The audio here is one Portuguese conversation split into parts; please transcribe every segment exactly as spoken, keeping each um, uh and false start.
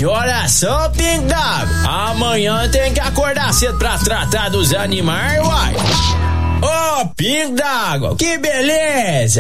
Que oração, Pingo d'Água? Amanhã tem que acordar cedo pra tratar dos animais, uai. Ô, oh, Pingo d'Água, que beleza!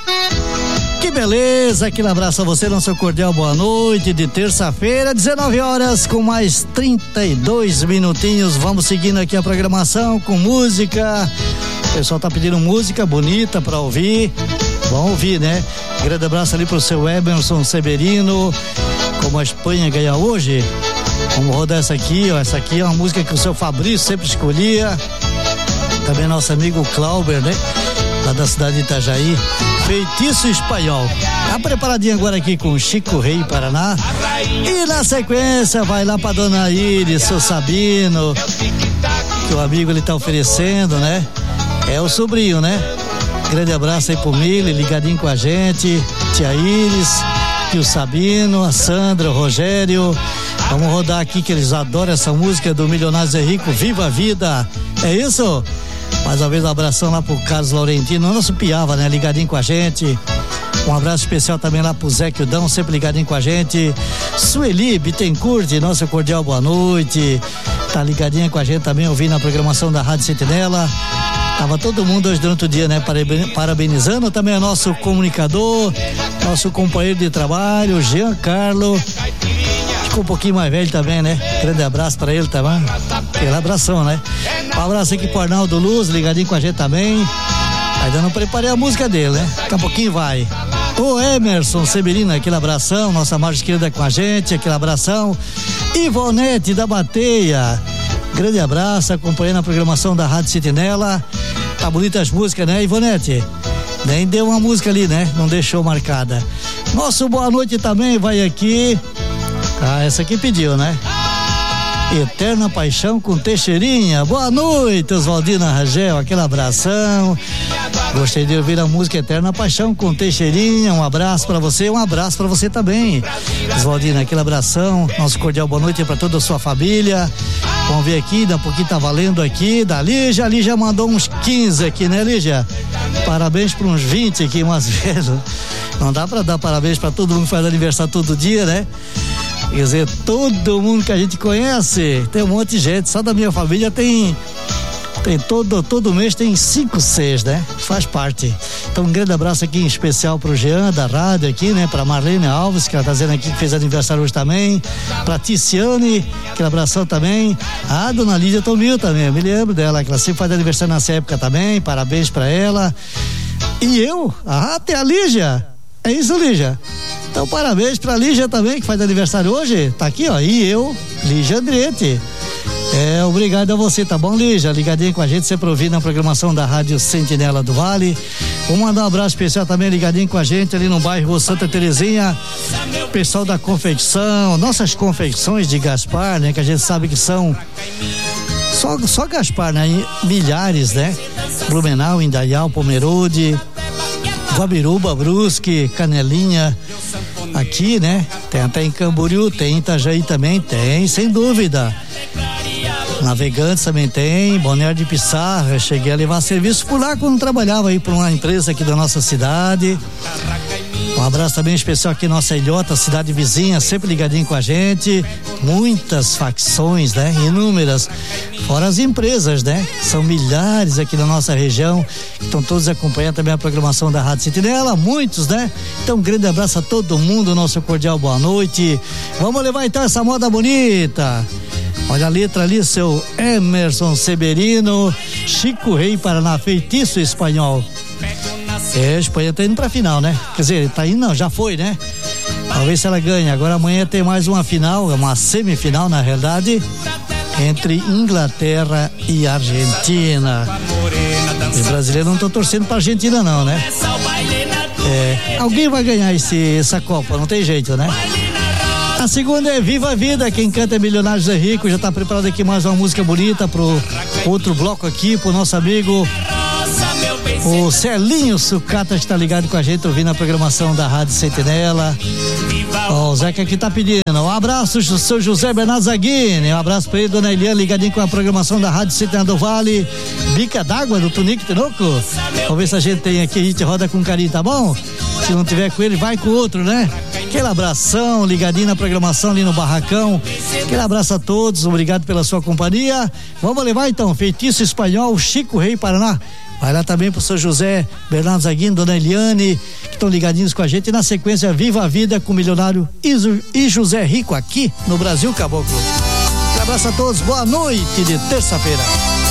Que beleza, aquele abraço a você, nosso cordial boa noite de terça-feira, dezenove horas com mais trinta e dois minutinhos. Vamos seguindo aqui a programação com música. O pessoal tá pedindo música bonita pra ouvir. Vamos ouvir, né? Grande abraço ali pro seu Emerson Severino. Como a Espanha ganha hoje, vamos rodar essa aqui, ó. Essa aqui é uma música que o seu Fabrício sempre escolhia. Também nosso amigo Clauber, né? Lá da cidade de Itajaí. Feitiço Espanhol. Tá preparadinho agora aqui com Chico Rei Paraná. E na sequência vai lá pra Dona Iris, seu Sabino, que o amigo ele tá oferecendo, né? É o sobrinho, né? Grande abraço aí pro Mili, ligadinho com a gente. Tia Iris, tio Sabino, a Sandra, o Rogério. Vamos rodar aqui que eles adoram essa música do Milionários é Rico, Viva a Vida. É isso? Mais uma vez um abração lá pro Carlos Laurentino, nosso Piava, né? Ligadinho com a gente. Um abraço especial também lá pro Zé Quildão, sempre ligadinho com a gente. Sueli Bittencourt, nosso cordial boa noite. Tá ligadinha com a gente também, ouvindo a programação da Rádio Sentinela. Tava todo mundo hoje durante o dia, né? Parabenizando também o nosso comunicador, nosso companheiro de trabalho, Jean Carlo. Ficou um pouquinho mais velho também, né? Grande abraço pra ele também. Aquele abração, né? Um abraço aqui pro Arnaldo Luz, ligadinho com a gente também. Ainda não preparei a música dele, né? Daqui a pouquinho vai. O Emerson Severino, aquele abração. Nossa margem esquerda com a gente, aquele abração. Ivonete da Bateia. Grande abraço, acompanhando a programação da Rádio Sentinela. Tá bonita as músicas, né, Ivonete? Nem deu uma música ali, né? Não deixou marcada. Nosso boa noite também vai aqui. Ah, essa aqui pediu, né? Eterna Paixão com Teixeirinha. Boa noite, Oswaldina Rangel, aquele abração. Gostei de ouvir a música Eterna Paixão com Teixeirinha. Um abraço pra você, um abraço pra você também, Oswaldina, aquele abração. Nosso cordial boa noite pra toda a sua família. Vamos ver aqui, daqui a pouquinho tá valendo aqui, da Lígia. A Lígia mandou uns quinze aqui, né, Lígia? Parabéns para uns vinte aqui, mais velho. Não dá pra dar parabéns pra todo mundo que faz aniversário todo dia, né? Quer dizer, todo mundo que a gente conhece, tem um monte de gente, só da minha família tem, tem todo, todo mês tem cinco, seis, né? Faz parte. Então um grande abraço aqui em especial pro Jean da rádio aqui, né? Pra Marlene Alves, que ela tá dizendo aqui que fez aniversário hoje também. Pra Ticiane, aquele abração também. A dona Lídia Tomil também, eu me lembro dela, que ela sempre faz aniversário nessa época também, parabéns pra ela. E eu? Ah, tem a Lígia. É isso, Lígia? Então, parabéns pra Lígia também, que faz aniversário hoje. Tá aqui, ó. E eu, Lígia Andretti. É, obrigado a você, tá bom, Lígia? Ligadinho com a gente, sempre ouvindo a programação da Rádio Sentinela do Vale. Vou mandar um abraço especial também, ligadinho com a gente ali no bairro Santa Terezinha. Pessoal da confecção, nossas confecções de Gaspar, né? Que a gente sabe que são só, só Gaspar, né? Milhares, né? Blumenau, Indaial, Pomerode, Guabiruba, Brusque, Canelinha, aqui, né? Tem até em Camboriú, tem em Itajaí também, tem, sem dúvida. Navegantes também tem, Balneário de Pissarra, cheguei a levar serviço por lá quando trabalhava aí para uma empresa aqui da nossa cidade. Um abraço também especial aqui nossa Ilhota, cidade vizinha, sempre ligadinho com a gente. Muitas facções, né? Inúmeras. Fora as empresas, né? São milhares aqui na nossa região, que estão todos acompanhando também a programação da Rádio Sentinela, muitos, né? Então um grande abraço a todo mundo, nosso cordial boa noite. Vamos levar então essa moda bonita. Olha a letra ali, seu Emerson Severino, Chico Rei Paraná, Feitiço Espanhol. É, a Espanha tá indo pra final, né? Quer dizer, tá indo não, já foi, né? Vamos ver se ela ganha. Agora amanhã tem mais uma final, uma semifinal na realidade, entre Inglaterra e Argentina. Os brasileiros não estão torcendo pra Argentina não, né? É, alguém vai ganhar esse, essa Copa, não tem jeito, né? A segunda é Viva a Vida, quem canta é Milionários é Rico. Já tá preparado aqui mais uma música bonita pro outro bloco aqui, pro nosso amigo o Celinho Sucata, que tá ligado com a gente, ouvindo a programação da Rádio Sentinela. Ó, o Zeca aqui tá pedindo, um abraço, seu José Bernardo Zaguini, um abraço pra ele, dona Eliane, ligadinho com a programação da Rádio Sentinela do Vale. Bica d'água do Tunico Tinoco. Vamos ver se a gente tem aqui, a gente roda com carinho, tá bom? Se não tiver com ele, vai com o outro, né? Aquele abração, ligadinho na programação ali no Barracão. Aquele abraço a todos, obrigado pela sua companhia. Vamos levar então, Feitiço Espanhol, Chico Rei, Paraná. Vai lá também pro seu José, Bernardo Zaguino, Dona Eliane, que estão ligadinhos com a gente. E na sequência, Viva a Vida com o Milionário e José Rico aqui no Brasil Caboclo. Um abraço a todos, boa noite de terça-feira.